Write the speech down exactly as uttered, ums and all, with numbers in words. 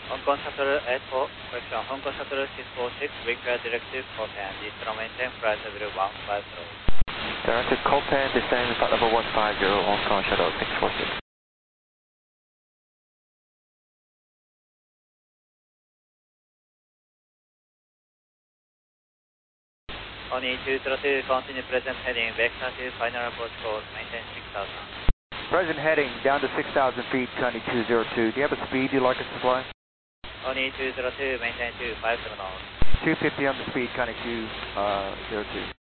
Hong Kong Shuttle eight four, correction, Hong Kong Shuttle six four six, require directive Copan, descend maintain flight level one five zero. Directive Copan, descend flight level one five zero, Hong Kong Shuttle six four six. On E two zero two, continue present heading, vector to final approach course, maintain six thousand. Present heading down to six thousand feet, Chinese two zero two. Do you have a speed you'd like us to fly? On E two zero two, maintain two five seven zero. two fifty on the speed, Chinese two zero two.